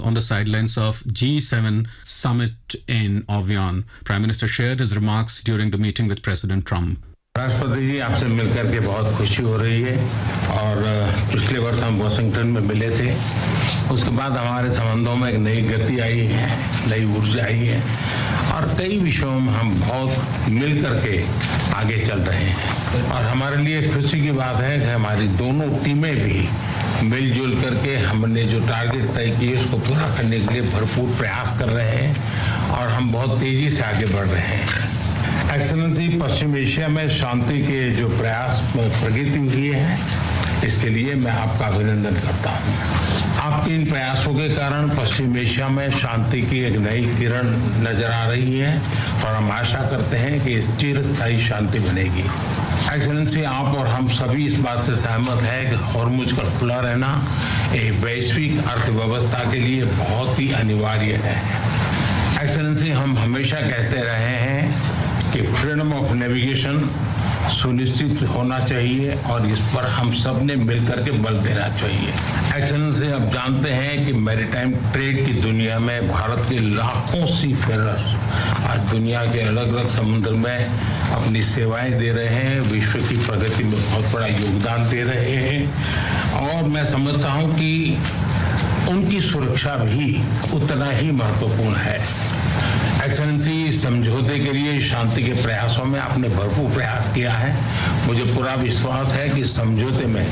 on the sidelines of G7 summit in Evian. Prime Minister shared his remarks during the meeting with President Trump. राष्ट्रपति जी आपसे मिलकर के बहुत खुशी हो रही है और पिछले वर्ष हम वाशिंगटन में मिले थे। उसके बाद हमारे संबंधों में एक नई गति आई है, नई ऊर्जा आई है और कई विषयों में हम बहुत मिल करके आगे चल रहे हैं और हमारे लिए खुशी की बात है कि हमारी दोनों टीमें भी मिलजुल करके हमने जो टारगेट तय किए उसको पूरा करने के लिए भरपूर प्रयास कर रहे हैं और हम बहुत तेजी से आगे बढ़ रहे हैं। एक्सेलेंसी, पश्चिम एशिया में शांति के जो प्रयास प्रगति हुई है इसके लिए मैं आपका अभिनंदन करता हूँ। आपके इन प्रयासों के कारण पश्चिम एशिया में शांति की एक नई किरण नजर आ रही है और हम आशा करते हैं कि चिरस्थायी शांति बनेगी। एक्सेलेंसी, आप और हम सभी इस बात से सहमत हैं कि हॉर्मुज का खुला रहना एक वैश्विक अर्थव्यवस्था के लिए बहुत ही अनिवार्य है। एक्सेलेंसी, हम हमेशा कहते रहे हैं कि फ्रीडम ऑफ नेविगेशन सुनिश्चित होना चाहिए और इस पर हम सब ने मिलकर के बल देना चाहिए। एक्सेलेंसी, आप जानते हैं कि मैरीटाइम ट्रेड की दुनिया में भारत के लाखों सी फेरर्स आज दुनिया के अलग अलग समुद्र में अपनी सेवाएं दे रहे हैं, विश्व की प्रगति में बहुत बड़ा योगदान दे रहे हैं और मैं समझता हूं कि उनकी सुरक्षा भी उतना ही महत्वपूर्ण है। एक्सेलेंसी, समझौते के लिए शांति के प्रयासों में आपने भरपूर प्रयास किया है। मुझे पूरा विश्वास है कि समझौते में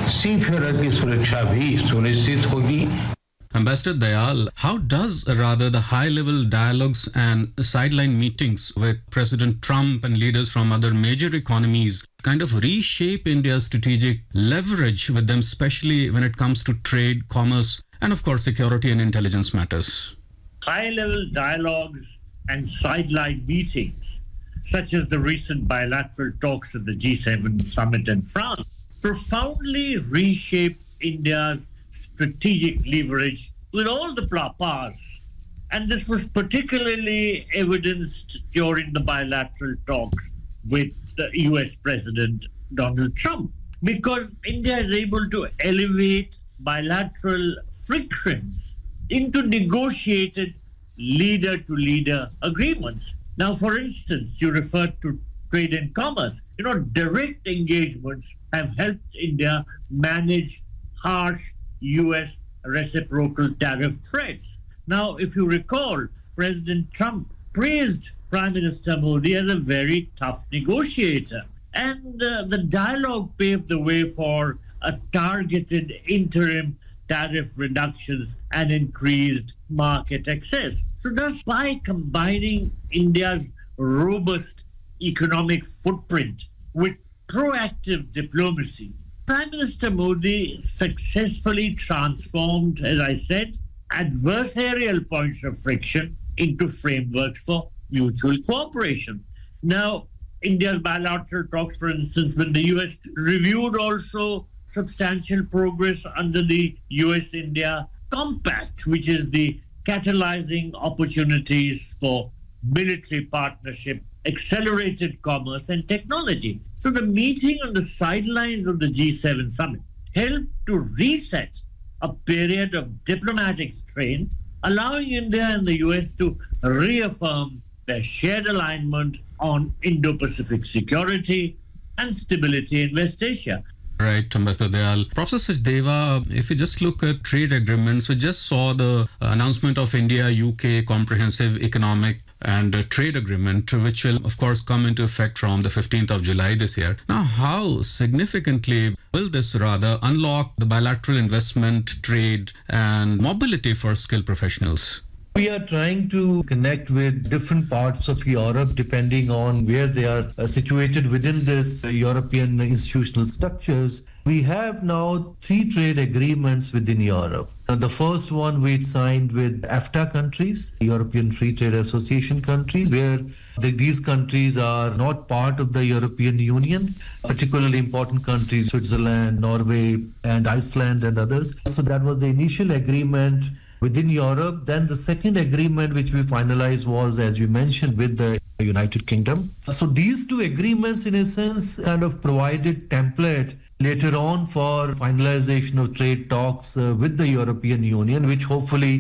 सीफेरर की सुरक्षा भी सुनिश्चित होगी। Ambassador Dayal, how does rather the high-level dialogues and sideline meetings with President Trump and leaders from other major economies kind of reshape India's strategic leverage with them, especially when it comes to trade, commerce, and of course security and intelligence matters? High-level dialogues and sideline meetings, such as the recent bilateral talks at the G7 summit in France, profoundly reshape India's strategic leverage with all the powers. And this was particularly evidenced during the bilateral talks with the US President Donald Trump, because India is able to elevate bilateral frictions into negotiated leader-to-leader agreements. Now, for instance, you referred to trade and commerce. Direct engagements have helped India manage harsh US reciprocal tariff threats. Now, if you recall, President Trump praised Prime Minister Modi as a very tough negotiator. And the dialogue paved the way for a targeted interim tariff reductions and increased market access. So thus, by combining India's robust economic footprint with proactive diplomacy, Prime Minister Modi successfully transformed, as I said, adversarial points of friction into frameworks for mutual cooperation. Now, India's bilateral talks, for instance, when the US reviewed also substantial progress under the US-India Compact, which is the catalyzing opportunities for military partnership, accelerated commerce and technology. So the meeting on the sidelines of the G7 summit helped to reset a period of diplomatic strain, allowing India and the US to reaffirm their shared alignment on Indo-Pacific security and stability in West Asia. Right, Ambassador Dayal. Professor Sachdeva, if you just look at trade agreements, we just saw the announcement of India-UK Comprehensive Economic and Trade Agreement, which will, of course, come into effect from the 15th of July this year. Now, how significantly will this rather unlock the bilateral investment, trade, and mobility for skilled professionals? We are trying to connect with different parts of Europe depending on where they are situated within this European institutional structures. We have now 3 trade agreements within Europe. The first one we signed with EFTA countries, European Free Trade Association countries, where these countries are not part of the European Union, particularly important countries, Switzerland, Norway, and Iceland and others. So that was the initial agreement within Europe. Then the second agreement which we finalized was, as you mentioned, with the United Kingdom. So these 2 agreements, in a sense, kind of provided template later on for finalization of trade talks with the European Union, which hopefully